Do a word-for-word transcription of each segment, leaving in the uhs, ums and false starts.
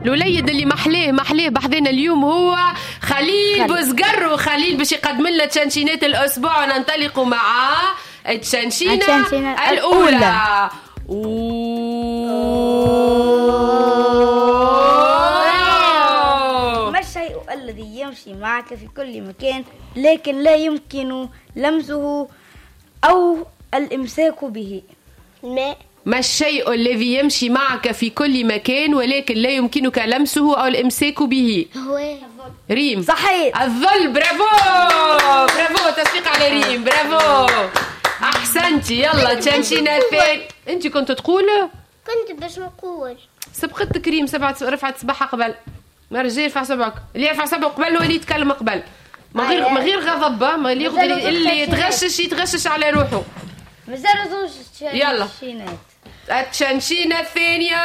الوليد اللي محليه محليه بحذنا اليوم هو خليل بوزقر. وخليل باش يقدم لنا تشانشينات الاسبوع وننطلق مع التشانشينه الاولى. ما الشيء الذي يمشي معك في كل مكان لكن لا يمكن لمسه أو الإمساك به؟ الماء. ما الشيء الذي يمشي معك في كل مكان ولكن لا يمكنك لمسه أو الإمساك به؟ هو ريم. صحيح. الظل. برافو برافو، تصفيق على ريم، برافو أحسنتي. يلا تشانشينا الثاني. أنت كنت تقول؟ كنت باش نقول سبقتك ريم، سبعة رفعت صباحها قبل. ما رجع يرفع صبعك، اللي يرفع صبعه قبل هو اللي يتكلم قبل. ما غير ما غير غضب، ما اللي ياخذ اللي يتغشش يتغشش على روحه. مازال زوج يلا تشانشينات. التشانشينة الثانية.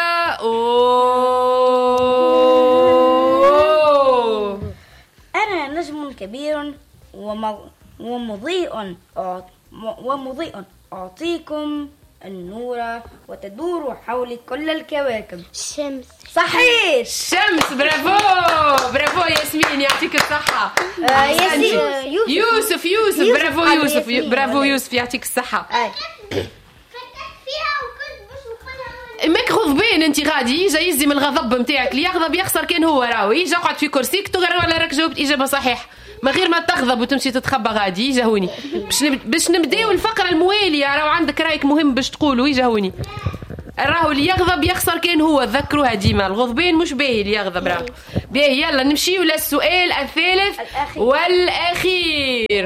أوه. أنا نجم كبير ومضيء ومضيء أعطيكم النور وتدور حولي كل الكواكب. الشمس. صحيح. الشمس. برافو برافو ياسمين، يعطيك الصحة. آه ياسين. يوسف يوسف يوسف برافو يوسف برافو يوسف، يعطيك الصحة. ماك غضبان انت غادي يجي يزي من الغضب نتاعك، اللي يغضب يخسر. كان هو راهو يجي اقعد في كرسيك تقرر ولا راك جاوبت اجابه صحيح، ما غير ما تغضب وتمشي تتخبى غادي يجهوني. باش نب... باش نبداو الفقره المواليه، راهو عندك رايك مهم باش تقولوا يجهوني. راهو اللي يغضب يخسر، كان هو ذكروها ديما، الغضبان مش باهي اللي يغضب راهو باهي. يلا نمشيو للسؤال الثالث الأخير. والاخير.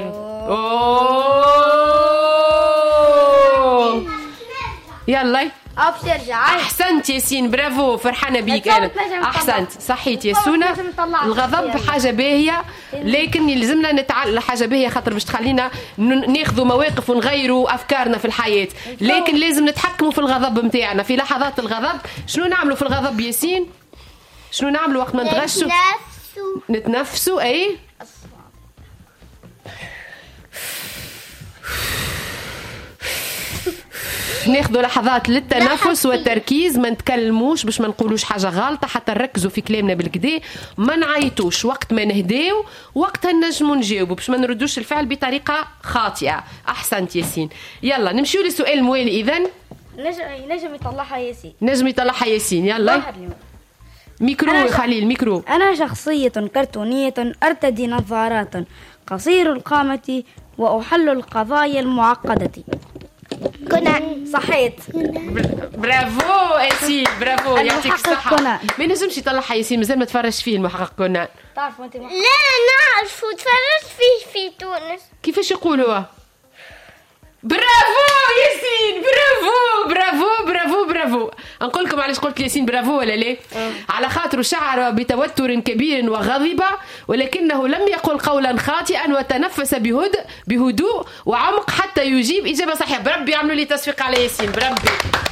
أوه. يلا احسنت ياسين، برافو، فرحانه بيك انا. احسنت، صحيت يا سونا. الغضب حاجه باهيه لكن يلزمنا نتعلم حاجه باهيه خاطر باش تخلينا ناخذوا مواقف ونغيروا افكارنا في الحياه، لكن لازم نتحكموا في الغضب نتاعنا في لحظات الغضب. شنو نعملوا في الغضب ياسين؟ شنو نعملوا وقت ما نتغشوا؟ نتنفسوا. نتنفسوا. اي ناخذوا لحظات للتنفس والتركيز، ما نتكلموش باش ما نقولوش حاجه غلطه، حتى نركزوا في كلامنا بالكدا، ما نعيطوش وقت ما نهداو، وقتها نجموا نجاوبوا باش ما نردوش الفعل بطريقه خاطئه. احسنت ياسين. يلا نمشيو للسؤال الموالي. اذا نجم نجم يطلعها ياسين. نجم يطلعها ياسين. يلا ميكرو خليل، ميكرو. انا شخصيه كرتونيه ارتدي نظارات، قصير القامه واحل القضايا المعقده. كونان. صحيت. برافو ياسين، برافو، يعطيك الصحة. ما نجمش يطلعها ياسين، مازال ما تفرجش فيه المحقق كونان. تعرفوا انت محقق؟ لا نعرفوا، تفرجت فيه في تونس. كيفاش يقول هو؟ برافو ياسين، برافو برافو برافو برافو. نقول لكم علاش قلت ياسين برافو ولا لا؟ على خاطر شعر بتوتر كبير وغضب ولكنه لم يقل قولا خاطئا وتنفس بهدوء بهدوء وعمق حتى يجيب إجابة صحيحة. بربي يعملوا لي تصفيق على ياسين، بربي.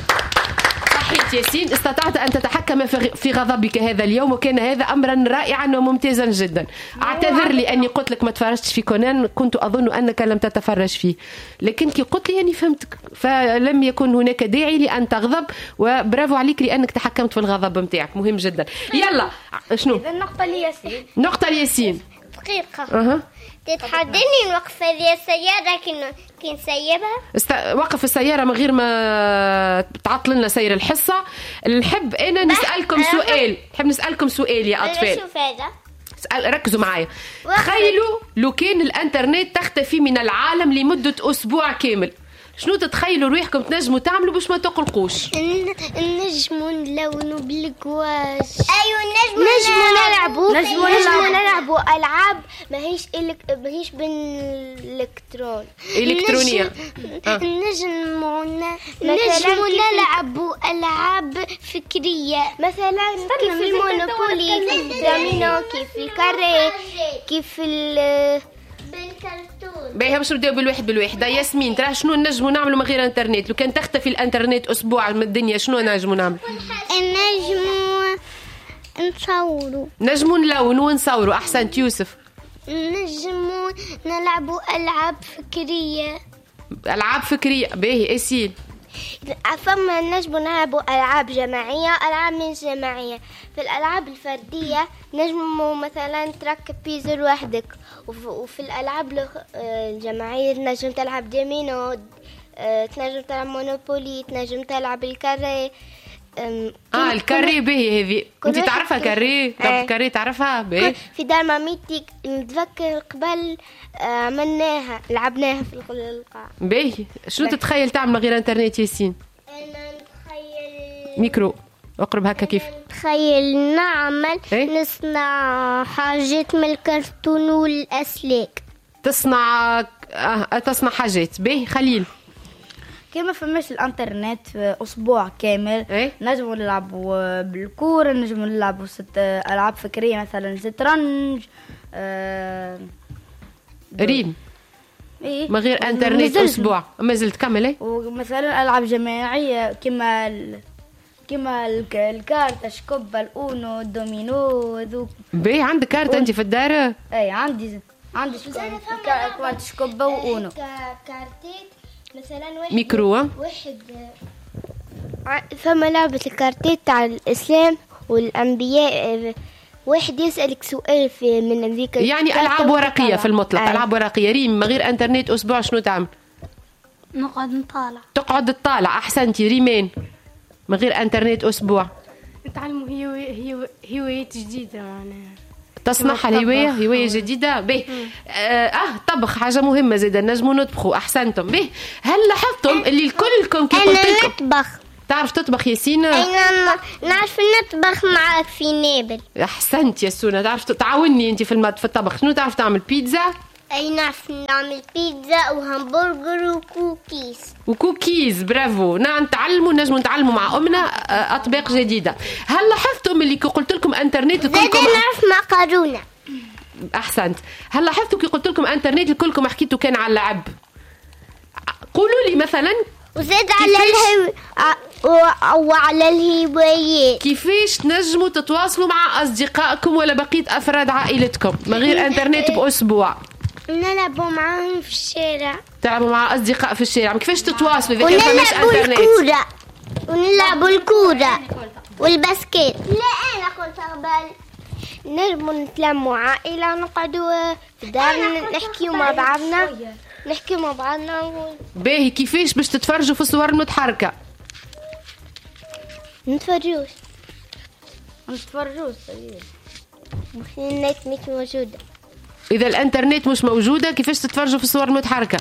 صحيت ياسين، استطعت أن تتحكم في غضبك هذا اليوم وكان هذا أمرا رائعا وممتازا جدا. أعتذر لي أني قلت لك ما تفرجتش في كونان، كنت أظن أنك لم تتفرج فيه، لكن كي قلت لي أني فهمتك، فلم يكن هناك داعي لأن تغضب، وبرافو عليك لأنك تحكمت في الغضب متاعك، مهم جدا. يلا شنو؟ إذا نقطة لياسين. نقطة لياسين. دقيقة. أها. تتحدني نوقف هذه السيارة كي كي نسيبها؟ است... وقف السيارة من غير ما تعطل لنا سير الحصة. نحب أنا نسألكم سؤال، نحب نسألكم سؤال يا أطفال. شوف هذا. سأل... ركزوا معايا. تخيلوا لو كان الانترنت تختفي من العالم لمدة أسبوع كامل، شنو تتخيلوا روحكم تنجموا تعملوا باش ما تقلقوش؟ نجموا نلونوا بالكواش. ايوه نجموا نلعبوا نجموا نلعبوا العاب ماهيش إلك... ماهيش بالالكترون الكترونيه. نجموا نجموا نلعبوا العاب فكريه، مثلا كيف المونوبولي، كيف الدومينو، كيف الكاري، كيف ال بالكرتون. باهي باش نبداو بالواحد بالواحد. ياسمين ترى شنو نجموا نعملوا من غير انترنت؟ لو كان تختفي الانترنت اسبوع من الدنيا شنو نجموا نعمل؟ نجموا نصوروا، نجموا نلونوا ونصوروا. احسنت يوسف. نجموا نلعبوا العاب فكريه. العاب فكريه باهي. اسيل فما نجم نلعبوا ألعاب جماعية ألعاب مش جماعية. في الألعاب الفردية نجم مثلا تركب بيزل وحدك، وفي الألعاب الجماعية نجم تلعب دومينو، تنجم تلعب مونوبولي، تنجم تلعب الكاري. اه الكاري باهي هذه انت تعرفها كاري؟ ايه. كاري تعرفها باهي. في دار ماميتي نتذكر قبل عملناها لعبناها في القاعة. باهي شنو تتخيل تعمل غير انترنت ياسين؟ انا نتخيل ميكرو اقرب هكا كيف تخيل نعمل ايه؟ نصنع حاجات من الكرتون والأسلاك. تصنع آه تصنع حاجات باهي. خليل كما فماش الانترنت في اسبوع كامل ايه؟ نجموا نلعبوا بالكوره، نجموا نلعبوا ست العاب فكريه مثلا شطرنج. آه ريم ايه ما غير انترنت مازلت. اسبوع ما زلت كمل ايه؟ ومثلا العاب جماعيه كما ال... كما الك- الكارت شكوبا الاونو الدومينو هذوك. باهي عندك كارت انت في الدار؟ اي عندي عندي كارت شكوبا واونو. كارتيت مثلا واحد ميكرو ها؟ واحد ثم لعبة الكارتيت تاع الإسلام والأنبياء. واحد يسألك سؤال في من ذيك يعني العاب ورقيه في المطلق. أي. العاب ورقيه. ريم ما غير انترنت اسبوع شنو تعمل؟ نقعد نطالع. تقعد تطالع. احسنتي. ريمان ما غير انترنت اسبوع نتعلموا هي هوايات جديدة معناها. تصنعها الهوايه هوايه جديده. به آه, اه طبخ حاجه مهمه زيدا نجموا نطبخوا. احسنتم. به هل لاحظتم اللي الكلكم كي قلت أنا لكم نطبخ. تعرف تطبخ ياسين؟ أنا نعرف نطبخ معك في نابل. احسنت يا سونا. تعرف تعاوني انت في المط في الطبخ. شنو تعرف تعمل؟ بيتزا أي نعرف نعمل بيتزا وهمبرجر وكوكيز وكوكيز. برافو. نعم نتعلموا نجموا نتعلموا مع امنا آه اطباق جديده. هل لاحظتم اللي كي قلت لكم انترنت زاد الكلكم نعرف مقارونة. احسنت. هل لاحظتوا كي قلت لكم انترنت الكلكم حكيتوا كان على اللعب؟ قولوا لي مثلا وزاد على الهو ع- وعلى الهوايات. كيفاش تنجموا تتواصلوا مع اصدقائكم ولا بقيه افراد عائلتكم ما غير انترنت باسبوع؟ نلعبوا معاهم في الشارع تلعبوا مع اصدقاء في الشارع. كيفاش تتواصلوا اذا كان فماش ونلعبوا انترنت؟ الكورة ونلعبوا الكورة والباسكيت. لا أنا قلت قبل نجموا نتلموا عائلة ونقعدوا في الدار نحكيوا مع بعضنا نحكي مع بعضنا ونقول باهي كيفاش باش تتفرجوا في الصور المتحركه؟ نتفرجوش نتفرجوش. النت مش موجودة. اذا الانترنت مش موجوده كيفاش تتفرجوا في الصور المتحركه؟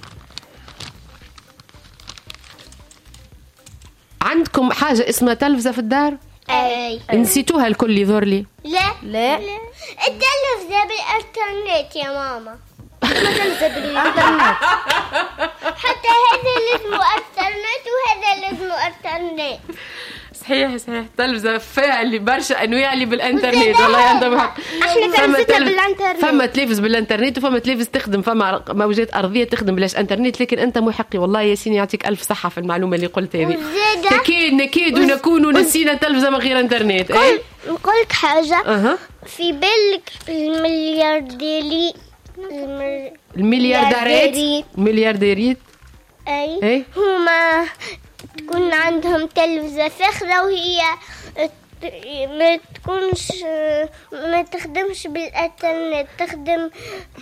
عندكم حاجه اسمها تلفزه في الدار؟ أي نسيتوها الكل يظهر لي. لا لا التلفزة بالإنترنت يا ماما. تلفزة بالانترنت. حتى هذا لازم إنترنت وهذا لازم إنترنت. صحيح صحيح. تلفزه فيها اللي برشا انواع اللي بالانترنت. والله عندهم حق. احنا تلفزتنا بالانترنت. فما تلفز بالانترنت وفما تلفز تخدم فما موجات ارضيه تخدم بلاش انترنت. لكن انت محقي والله ياسين يعطيك الف صحه في المعلومه اللي قلت هذه. وزادة اكيد نكيد ونكون نسينا تلفزه من غير انترنت. اي نقولك حاجة. اها في بالك المليارديري المر... المليارديرات المليارديرات اي اي هما تكون عندهم تلفزة فخرة وهي ما تكونش ما تخدمش بالانترنت. تخدم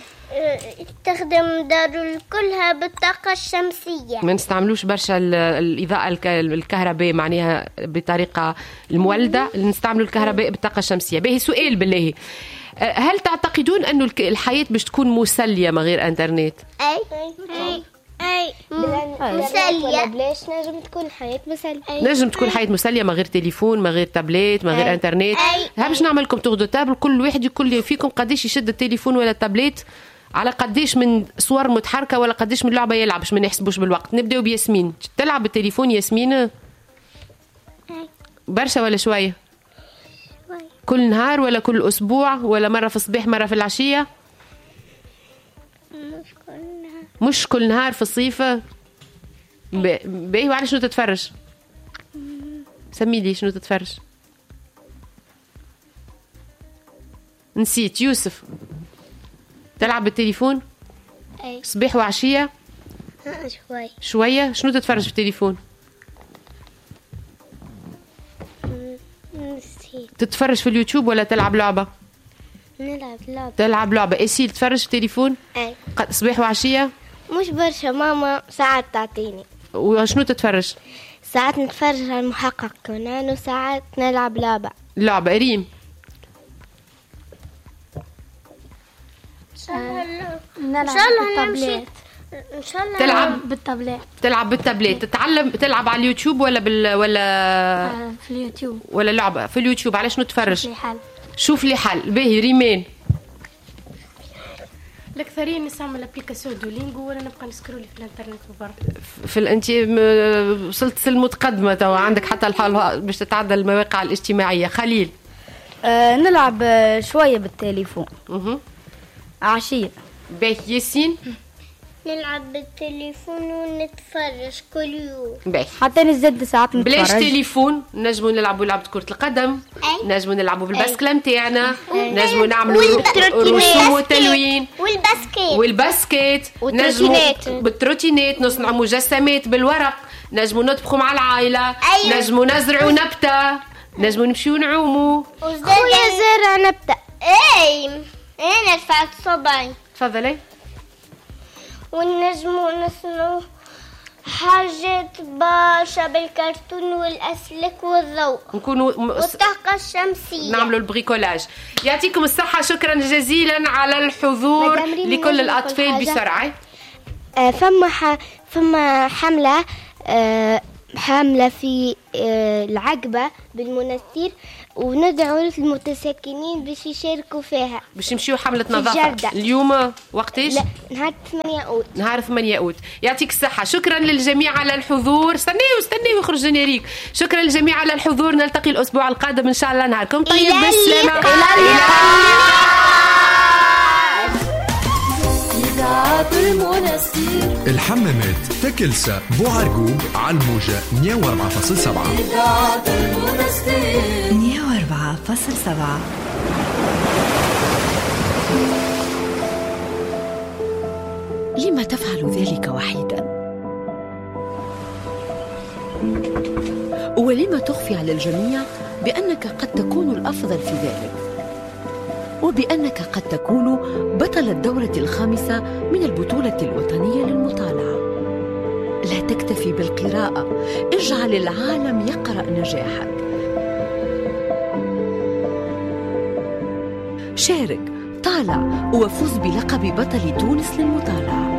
تخدم دار كلها بالطاقة الشمسية. ما نستعملوش برشا ال- الإضاءة الك- الكهرباء معناها بطريقة المولدة. نستعملوا الكهرباء بالطاقة الشمسية. باهي سؤال بالله هل تعتقدون أنه الك- الحياة باش تكون مسلية من غير انترنت؟ اي اي اي مسلية. بلاش نجم تكون الحياة مسلية. نجم تكون حياة مسلية من غير تليفون من غير تابليت من غير أي. انترنت. أي. ها باش نعمل لكم تغدو تابل كل واحد يقول فيكم قديش يشد التليفون ولا التابليت على قديش من صور متحركة ولا قديش من لعبة يلعب باش ما نحسبوش بالوقت. نبداو بياسمين. تلعب بالتليفون ياسمين برشا ولا شوية؟ كل نهار ولا كل أسبوع ولا مرة في الصباح مرة في العشية؟ مش كل نهار في الصيف. باهي وعلى شنو تتفرج؟ سمي لي شنو تتفرج. نسيت. يوسف تلعب بالتليفون أي. صباح وعشية شوي شوية. شنو تتفرج في التليفون؟ أكيد. تتفرج في اليوتيوب ولا تلعب لعبة؟ نلعب لعبة. تلعب لعبة إيسيل تتفرج في التليفون؟ أي. صباح وعشية؟ مش برشا، ماما ساعات تعطيني. وشنو تتفرج؟ ساعات نتفرج على المحقق كونان وساعات نلعب لعبة. لعبة ريم؟ نلعب بالتابلت. إن شاء الله تلعب بالتابلت. تلعب بالتابلت. تتعلم تلعب على اليوتيوب ولا بال ولا في اليوتيوب ولا لعبة في اليوتيوب؟ علاش نتفرج؟ في حل. شوف لي حل. باهي ريمان؟ الأكثرية نستعمل أبليكاسيون دولينغو ولا نبقى نسكرولي في الإنترنت وبرا. في انت وصلت سن متقدمة توا، عندك حتى الحال باش تتعدى المواقع الاجتماعية. خليل؟ آه نلعب شوية بالتليفون. اها عشية. باهي ياسين؟ نلعب بالتليفون ونتفرج كل يوم. باهي حتى نزيد ساعات نتفرج. بلاش تليفون، نجموا نلعبوا لعبة كرة القدم، أي. نجموا نلعبوا بالبسكلة نتاعنا، أي. نجموا نعملوا رسوم وتلوين والباسكيت والباسكيت، والتروتينات. بالتروتينات نصنعوا مجسمات بالورق، نجموا نطبخوا مع العائلة. أيوة. نجموا نزرعوا نبتة، نجموا نمشيو نعوموا. خويا زرع نبتة. اي انا رفعت صبعي. تفضلي. ونجموا نصنعوا حاجات برشا بالكرتون والأسلك والضوء نكونوا م... والطاقة الشمسية. نعملوا البريكولاج. يعطيكم الصحة، شكرا جزيلا على الحضور لكل الأطفال بسرعة. آه فما ح... فما حملة آه حملة في آه العقبة بالمنستير، وندعو المتساكنين باش يشاركوا فيها. باش نمشيو حملة نظافة اليوم وقتاش؟ لا نهار ثمانية أوت. نهار ثمانية أوت. يعطيك الصحة، شكرا للجميع على الحضور. استنيوا استنيوا يخرج جينيريك. شكرا للجميع على الحضور، نلتقي الأسبوع القادم إن شاء الله. نهاركم طيب بالسلامة. إلى اللقاء. الحمامات تكلسة بوعرقوب على الموجة مية وأربعة فاصلة سبعة. مية وأربعة فاصلة سبعة. لما تفعل ذلك وحيدا؟ ولما تخفي على الجميع بأنك قد تكون الأفضل في ذلك، وبأنك قد تكون بطل الدورة الخامسة من البطولة الوطنية للمطالعة؟ لا تكتفي بالقراءة، اجعل العالم يقرأ نجاحك. شارك، طالع، وفوز بلقب بطل تونس للمطالعة.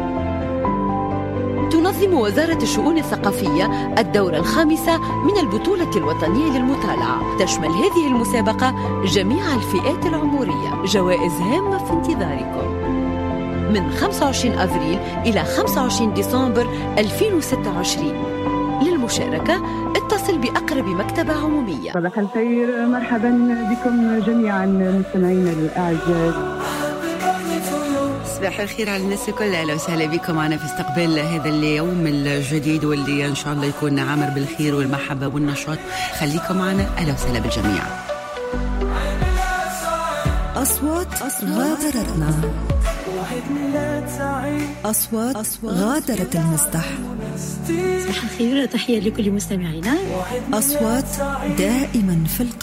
تنظم وزارة الشؤون الثقافية الدورة الخامسة من البطولة الوطنية للمطالعة. تشمل هذه المسابقة جميع الفئات العمرية. جوائز هامة في انتظاركم من خمسة وعشرين أفريل إلى خمسة وعشرين ديسمبر ألفين وستة وعشرين. للمشاركة اتصل بأقرب مكتبة عمومية. صباح الخير، مرحبا بكم جميعا مستمعينا الأعزاء. صباح الخير على الناس الكل، اهلا وسهلا بكم معنا في استقبال هذا اليوم الجديد واللي ان شاء الله يكون عامر بالخير والمحبه والنشاط. خليكم معنا، اهلا وسهلا بالجميع. أصوات غادرتنا، أصوات غادرت المسطح. صباح الخير، تحية لكل مستمعينا. أصوات دائما في القلب.